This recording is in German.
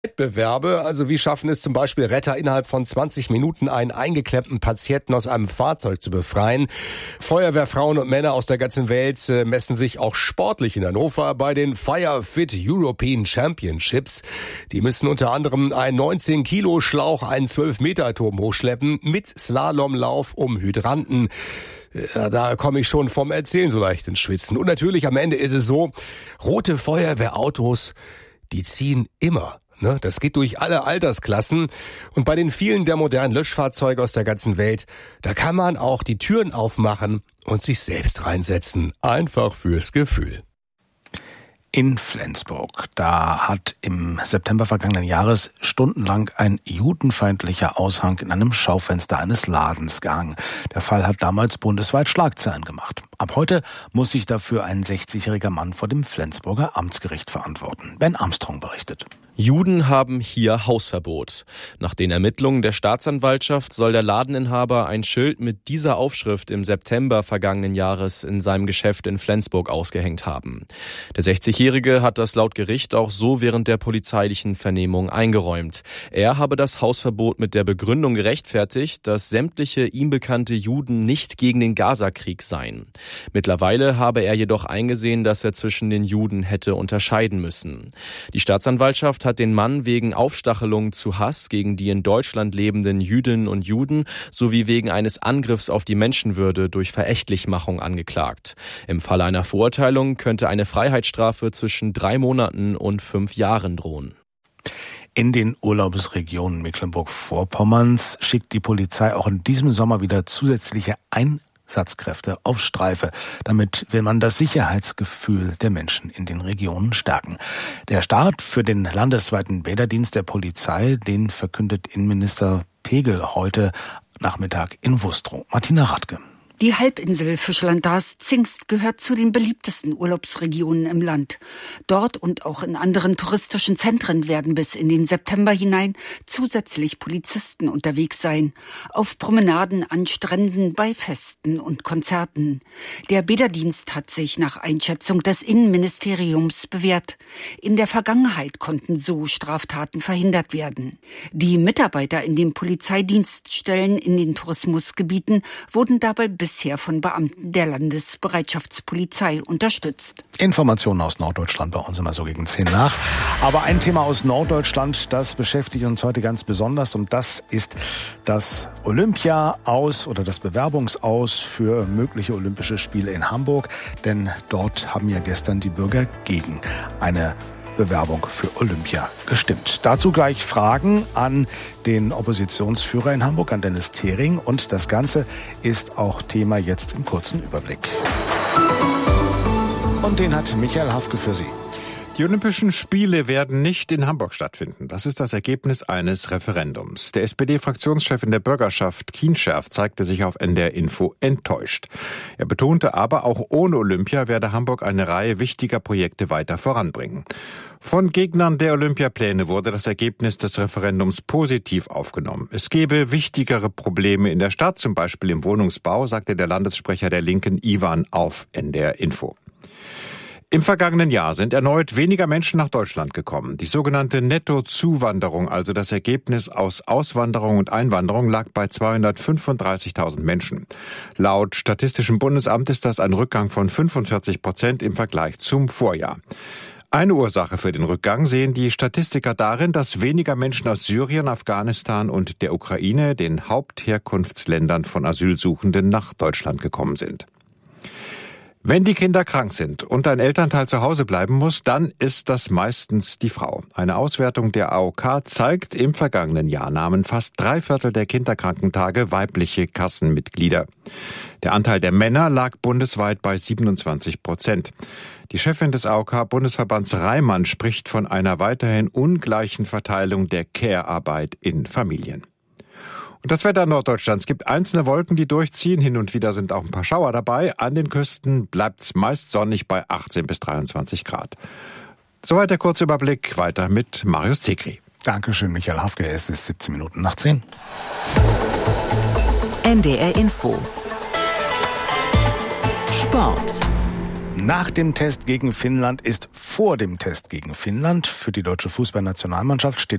Wettbewerbe, also wie schaffen es zum Beispiel Retter innerhalb von 20 Minuten einen eingeklemmten Patienten aus einem Fahrzeug zu befreien. Feuerwehrfrauen und Männer aus der ganzen Welt messen sich auch sportlich in Hannover bei den Firefit European Championships. Die müssen unter anderem einen 19-Kilo-Schlauch, einen 12-Meter-Turm hochschleppen mit Slalomlauf um Hydranten. Da komme ich schon vom Erzählen so leicht ins Schwitzen. Und natürlich am Ende ist es so, rote Feuerwehrautos, die ziehen immer. Das geht durch alle Altersklassen. Und bei den vielen der modernen Löschfahrzeuge aus der ganzen Welt, da kann man auch die Türen aufmachen und sich selbst reinsetzen. Einfach fürs Gefühl. In Flensburg, da hat im September vergangenen Jahres stundenlang ein judenfeindlicher Aushang in einem Schaufenster eines Ladens gehangen. Der Fall hat damals bundesweit Schlagzeilen gemacht. Ab heute muss sich dafür ein 60-jähriger Mann vor dem Flensburger Amtsgericht verantworten. Ben Armstrong berichtet. Juden haben hier Hausverbot. Nach den Ermittlungen der Staatsanwaltschaft soll der Ladeninhaber ein Schild mit dieser Aufschrift im September vergangenen Jahres in seinem Geschäft in Flensburg ausgehängt haben. Der 60-Jährige hat das laut Gericht auch so während der polizeilichen Vernehmung eingeräumt. Er habe das Hausverbot mit der Begründung gerechtfertigt, dass sämtliche ihm bekannte Juden nicht gegen den Gazakrieg seien. Mittlerweile habe er jedoch eingesehen, dass er zwischen den Juden hätte unterscheiden müssen. Die Staatsanwaltschaft hat den Mann wegen Aufstachelung zu Hass gegen die in Deutschland lebenden Jüdinnen und Juden sowie wegen eines Angriffs auf die Menschenwürde durch Verächtlichmachung angeklagt. Im Falle einer Verurteilung könnte eine Freiheitsstrafe zwischen 3 Monaten und 5 Jahren drohen. In den Urlaubsregionen Mecklenburg-Vorpommerns schickt die Polizei auch in diesem Sommer wieder zusätzliche Einsatzkräfte auf Streife. Damit will man das Sicherheitsgefühl der Menschen in den Regionen stärken. Der Start für den landesweiten Bäderdienst der Polizei, den verkündet Innenminister Pegel heute Nachmittag in Wustrow. Martina Radke. Die Halbinsel Fischland-Darß-Zingst gehört zu den beliebtesten Urlaubsregionen im Land. Dort und auch in anderen touristischen Zentren werden bis in den September hinein zusätzlich Polizisten unterwegs sein. Auf Promenaden, an Stränden, bei Festen und Konzerten. Der Bäderdienst hat sich nach Einschätzung des Innenministeriums bewährt. In der Vergangenheit konnten so Straftaten verhindert werden. Die Mitarbeiter in den Polizeidienststellen in den Tourismusgebieten wurden dabei bisher von Beamten der Landesbereitschaftspolizei unterstützt. Informationen aus Norddeutschland bei uns immer so gegen 10 nach. Aber ein Thema aus Norddeutschland, das beschäftigt uns heute ganz besonders, und das ist das Olympia-Aus oder das Bewerbungsaus für mögliche Olympische Spiele in Hamburg. Denn dort haben ja gestern die Bürger gegen eine Bewerbung für Olympia gestimmt. Dazu gleich Fragen an den Oppositionsführer in Hamburg, an Dennis Thering. Und das Ganze ist auch Thema jetzt im kurzen Überblick. Und den hat Michael Hafke für Sie. Die Olympischen Spiele werden nicht in Hamburg stattfinden. Das ist das Ergebnis eines Referendums. Der SPD-Fraktionschef in der Bürgerschaft, Kienscherf, zeigte sich auf NDR Info enttäuscht. Er betonte aber, auch ohne Olympia werde Hamburg eine Reihe wichtiger Projekte weiter voranbringen. Von Gegnern der Olympiapläne wurde das Ergebnis des Referendums positiv aufgenommen. Es gebe wichtigere Probleme in der Stadt, zum Beispiel im Wohnungsbau, sagte der Landessprecher der Linken Iwan auf NDR Info. Im vergangenen Jahr sind erneut weniger Menschen nach Deutschland gekommen. Die sogenannte Nettozuwanderung, also das Ergebnis aus Auswanderung und Einwanderung, lag bei 235.000 Menschen. Laut Statistischem Bundesamt ist das ein Rückgang von 45% im Vergleich zum Vorjahr. Eine Ursache für den Rückgang sehen die Statistiker darin, dass weniger Menschen aus Syrien, Afghanistan und der Ukraine, den Hauptherkunftsländern von Asylsuchenden, nach Deutschland gekommen sind. Wenn die Kinder krank sind und ein Elternteil zu Hause bleiben muss, dann ist das meistens die Frau. Eine Auswertung der AOK zeigt, im vergangenen Jahr nahmen fast 3/4 der Kinderkrankentage weibliche Kassenmitglieder. Der Anteil der Männer lag bundesweit bei 27%. Die Chefin des AOK-Bundesverbands Reimann spricht von einer weiterhin ungleichen Verteilung der Care-Arbeit in Familien. Und das Wetter Norddeutschlands: gibt einzelne Wolken, die durchziehen. Hin und wieder sind auch ein paar Schauer dabei. An den Küsten bleibt's meist sonnig bei 18 bis 23 Grad. Soweit der kurze Überblick. Weiter mit Marius Zekri. Dankeschön, Michael Hafke. Es ist 17 Minuten nach 10. NDR Info. Sport. Nach dem Test gegen Finnland ist vor dem Test gegen Finnland. Für die deutsche Fußballnationalmannschaft steht